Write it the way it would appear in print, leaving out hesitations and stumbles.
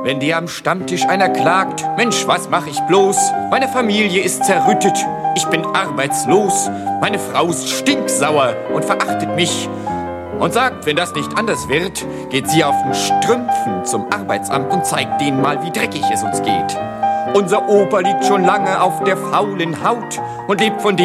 Wenn dir am Stammtisch einer klagt, Mensch, was mach ich bloß? Meine Familie ist zerrüttet, ich bin arbeitslos. Meine Frau ist stinksauer und verachtet mich. Und sagt, wenn das nicht anders wird, geht sie auf den Strümpfen zum Arbeitsamt und zeigt denen mal, wie dreckig es uns geht. Unser Opa liegt schon lange auf der faulen Haut und lebt von dem